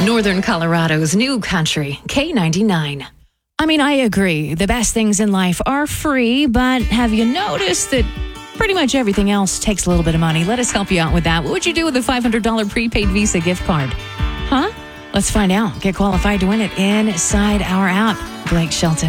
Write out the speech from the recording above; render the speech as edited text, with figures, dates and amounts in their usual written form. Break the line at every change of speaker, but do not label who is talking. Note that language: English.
Northern Colorado's new country, K99. I mean, I agree. The best things in life are free, but have you noticed that pretty much everything else takes a little bit of money? Let us help you out with that. What would you do with a $500 prepaid Visa gift card? Huh? Let's find out. Get qualified to win it inside our app. Blake Shelton.